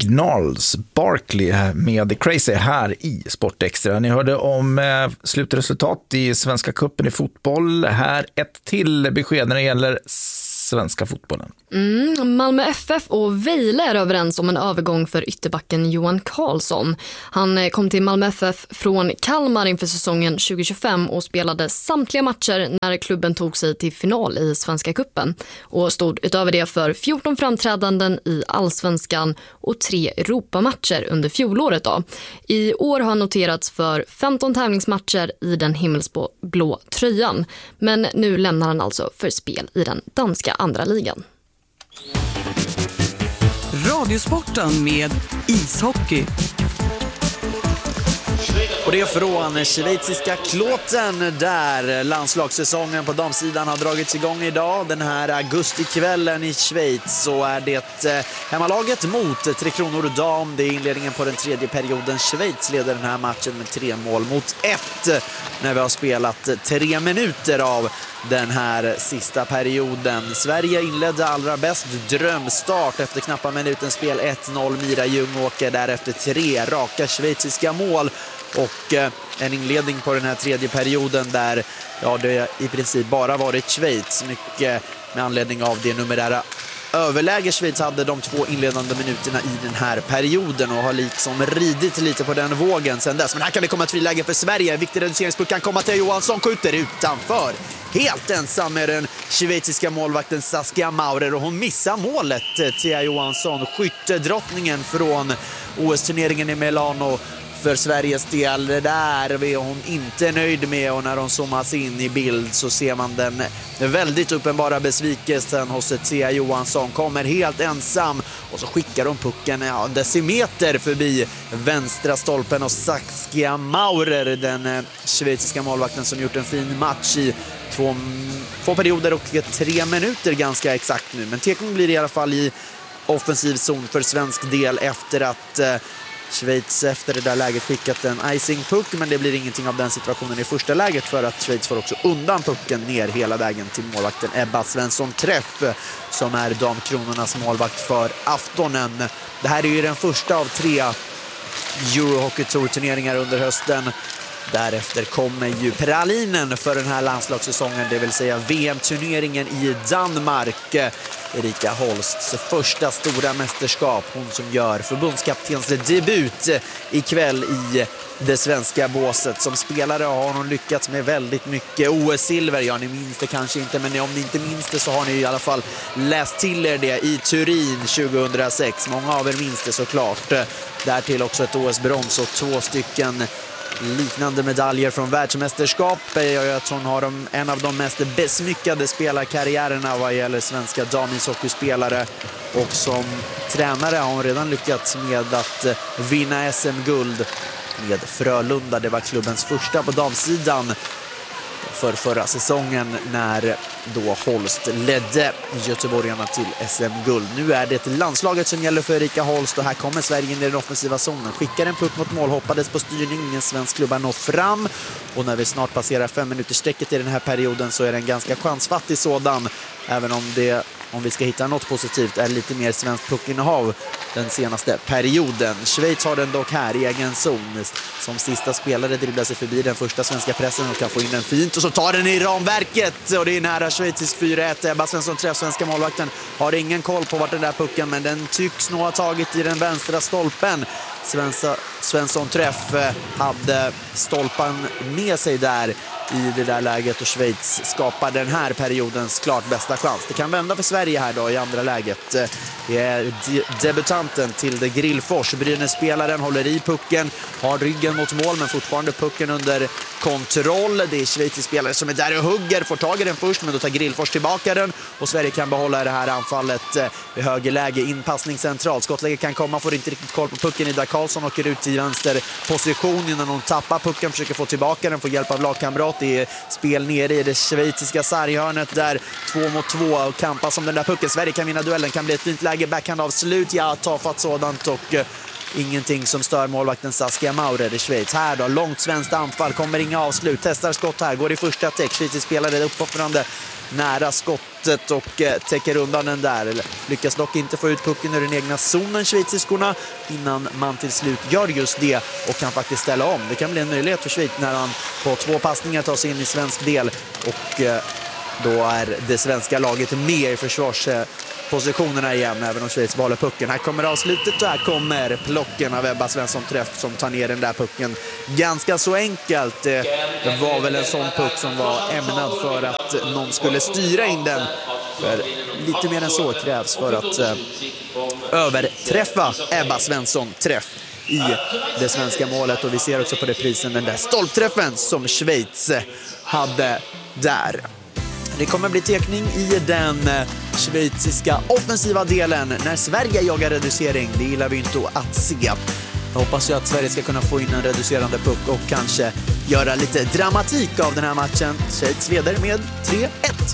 Gnarls Barkley med Crazy här i Sportextra. Ni hörde om slutresultat i Svenska cupen i fotboll. Här ett till besked när det gäller svenska fotbollen. Malmö FF och Vejle är överens om en övergång för ytterbacken Johan Karlsson. Han kom till Malmö FF från Kalmar inför säsongen 2025 och spelade samtliga matcher när klubben tog sig till final i Svenska cupen och stod utöver det för 14 framträdanden i Allsvenskan och 3 Europamatcher under fjolåret då. I år har han noterats för 15 tävlingsmatcher i den himmelsblå tröjan, men nu lämnar han alltså för spel i den danska andra ligan. Radiosporten med ishockey. Och det är från schweiziska Kloten där landslagssäsongen på damsidan har dragits igång idag. Den här augustikvällen i Schweiz så är det hemmalaget mot Tre Kronor dam. Det är inledningen på den tredje perioden. Schweiz leder den här matchen med 3-1 när vi har spelat 3 minuter av den här sista perioden. Sverige inledde allra bäst, drömstart efter knappa minuten spel, 1-0 Mira Ljungåker, därefter 3 raka schweiziska mål och en inledning på den här tredje perioden där det i princip bara varit Schweiz, mycket med anledning av det numerära överläge Schweiz hade de 2 inledande minuterna i den här perioden och har liksom ridit lite på den vågen sen dess. Men här kan det komma ett friläge för Sverige. Viktig reduceringspuck kan komma till Johansson, skjuter utanför. Helt ensam med den schweiziska målvakten Saskia Maurer och hon missar målet till Johansson. Skyttedrottningen från OS-turneringen i Milano för Sveriges del. Det där är hon inte nöjd med och när hon zoomas in i bild så ser man den väldigt uppenbara besvikelsen hos Thea Johansson. Kommer helt ensam och så skickar hon pucken en decimeter förbi vänstra stolpen och Saskia Maurer, den schweiziska målvakten som gjort en fin match i 2 perioder och 3 minuter ganska exakt nu. Men tekning blir i alla fall i offensiv zon för svensk del efter att Schweiz efter det där läget skickat en icing-puck, men det blir ingenting av den situationen i första läget för att Schweiz får också undan pucken ner hela vägen till målvakten Ebba Svensson Träff som är damkronornas målvakt för aftonen. Det här är ju den första av 3 Eurohockey Tour-turneringar under hösten. Därefter kommer ju pralinen för den här landslagssäsongen, det vill säga VM-turneringen i Danmark. Erika Holsts första stora mästerskap, hon som gör förbundskaptens debut ikväll i det svenska båset. Som spelare har hon lyckats med väldigt mycket OS-silver. Ja, ni minns det kanske inte, men om ni inte minns det så har ni i alla fall läst till er det i Turin 2006. Många av er minns det såklart. Därtill också ett OS-brons och 2 stycken liknande medaljer från världsmästerskap. Jag gör att hon har en av de mest besmyckade spelarkarriärerna vad gäller svenska damishockeyspelare, och som tränare har hon redan lyckats med att vinna SM-guld med Frölunda. Det var klubbens första på damsidan för förra säsongen när då Holst ledde göteborgarna till SM-guld. Nu är det landslaget som gäller för Erika Holst och här kommer Sverige in i den offensiva zonen. Skickar en puck mot mål, hoppades på styrning, ingen svensk klubba når fram och när vi snart passerar 5 minuters sträcket i den här perioden så är det en ganska chansfattig sådan, även om vi ska hitta något positivt är lite mer svensk puckinnehav den senaste perioden. Schweiz har den dock här i egen zon. Som sista spelare dribblar sig förbi den första svenska pressen och kan få in den fint och så tar den i ramverket och det är nära schweizisk 4-1. Ebba Svensson Träff, svenska målvakten, har ingen koll på vart den där pucken, men den tycks nog ha tagit i den vänstra stolpen. Svensson Träff hade stolpan med sig där i det där läget och Schweiz skapar den här periodens klart bästa chans. Det kan vända för Sverige här då i andra läget. Det är debutanten till det Grillfors. Brynäs-spelaren håller i pucken, har ryggen mot mål men fortfarande pucken under kontroll. Det är Schweiz-spelare som är där och hugger, får tag i den först men då tar Grillfors tillbaka den och Sverige kan behålla det här anfallet i högerläge. Inpassning centralt, skottläge kan komma, får inte riktigt koll på pucken. Ida Karlsson åker ut i vänster position innan hon tappar pucken, försöker få tillbaka den, får hjälp av lagkamrat. Det är spel nere i det schweiziska sarghörnet där 2 mot 2 och kampas om den där pucken. Sverige kan vinna duellen, kan bli ett fint läge, backhand av slut, ja, tafatt sådant och ingenting som stör målvakten Saskia Maurer i Schweiz. Här då, långt svenskt anfall, kommer inga avslut, testar skott här, går i första täck. Schweiz spelare uppofferande nära skottet och täcker undan den där. Lyckas dock inte få ut pucken ur den egna zonen, schweiziskorna, innan man till slut gör just det och kan faktiskt ställa om. Det kan bli en möjlighet för Schweiz när han på 2 passningar tar sig in i svensk del, och då är det svenska laget mer i försvarspositionerna igen, även om Schweiz behåller pucken. Här kommer avslutet och här kommer plocken av Ebba Svensson Träff som tar ner den där pucken ganska så enkelt. Det var väl en sån puck som var ämnad för att någon skulle styra in den, för lite mer än så krävs för att överträffa Ebba Svensson Träff i det svenska målet. Och vi ser också på reprisen den där stolpträffen som Schweiz hade där. Det kommer bli tekning i den schweiziska offensiva delen när Sverige jagar reducering. Det gillar vi inte att se. Jag hoppas ju att Sverige ska kunna få in en reducerande puck och kanske göra lite dramatik av den här matchen. Schweiz leder med 3-1.